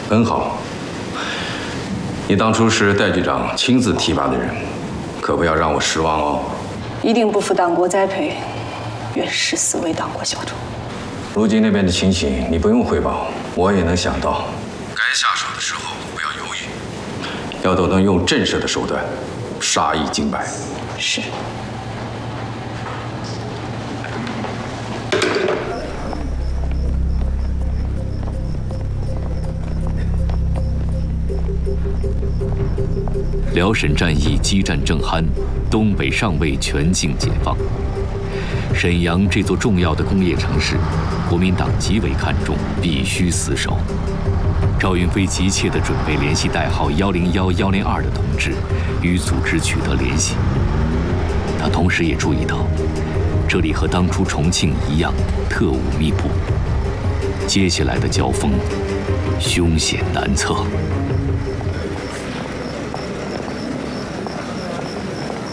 很好。你当初是戴局长亲自提拔的人，可不要让我失望哦。 一定不负党国栽培，愿誓死为党国效忠。 如今那边的情形，你不用汇报，我也能想到。该下手的时候不要犹豫，要都能用震慑的手段，杀一儆百。 是。 辽沈战役激战正酣，东北尚未全境解放。沈阳这座重要的工业城市，国民党极为看重，必须死守。赵云飞急切地准备联系代号101、102的同志，与组织取得联系。他同时也注意到，这里和当初重庆一样，特务密布。接下来的交锋，凶险难测。